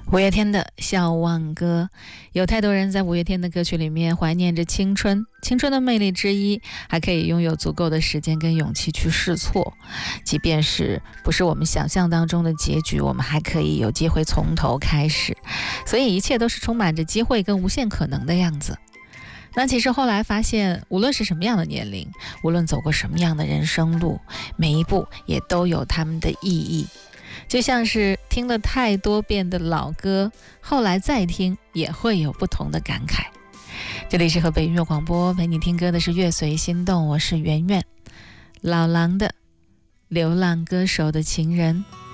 五月天的《笑忘歌》，有太多人在五月天的歌曲里面怀念着青春，青春的魅力之一，还可以拥有足够的时间跟勇气去试错，即便是不是我们想象当中的结局，我们还可以有机会从头开始，所以一切都是充满着机会跟无限可能的样子。那其实后来发现，无论是什么样的年龄，无论走过什么样的人生路，每一步也都有他们的意义。就像是听了太多遍的老歌，后来再听也会有不同的感慨。这里是河北音乐广播，陪你听歌的是乐随心动，我是圆圆。老狼的《流浪歌手的情人》。